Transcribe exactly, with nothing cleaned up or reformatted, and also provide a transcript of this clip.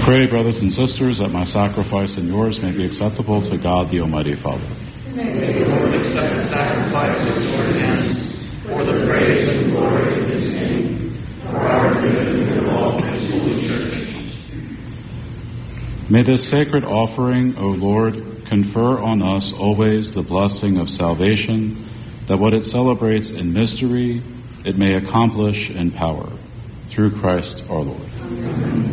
Pray, brothers and sisters, that my sacrifice and yours may be acceptable to God, the Almighty Father. May the Lord accept the sacrifice at your hands for the praise and glory of his name, for our good and of all his holy church. May this sacred offering, O Lord, confer on us always the blessing of salvation, that what it celebrates in mystery, it may accomplish in power. Through Christ our Lord. Amen.